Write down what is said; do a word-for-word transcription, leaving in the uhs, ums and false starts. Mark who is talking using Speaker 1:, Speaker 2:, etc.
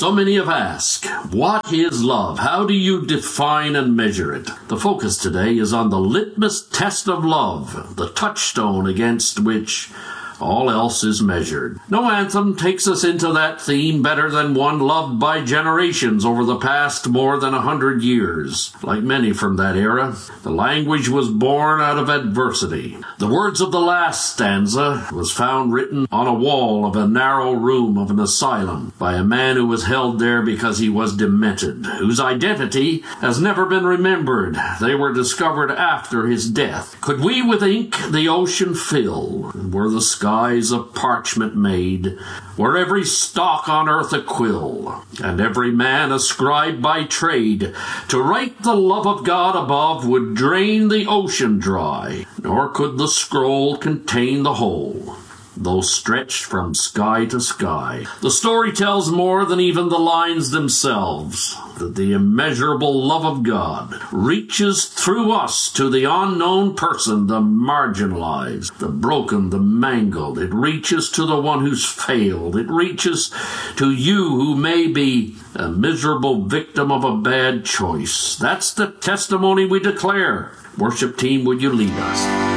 Speaker 1: So many have asked, what is love? How do you define and measure it? The focus today is on the litmus test of love, the touchstone against which all else is measured. No anthem takes us into that theme better than one loved by generations over the past more than a hundred years. Like many from that era, the language was born out of adversity. The words of the last stanza was found written on a wall of a narrow room of an asylum by a man who was held there because he was demented, whose identity has never been remembered. They were discovered after his death. Could we with ink the ocean fill? Were the skies of parchment made? Were every stalk on earth a quill, and every man a scribe by trade? To write the love of God above would drain the ocean dry, nor could the scroll contain the whole, though stretched from sky to sky. The story tells more than even the lines themselves, that the immeasurable love of God reaches through us to the unknown person, the marginalized, the broken, the mangled. It reaches to the one who's failed. It reaches to you who may be a miserable victim of a bad choice. That's the testimony we declare. Worship team, would you lead us?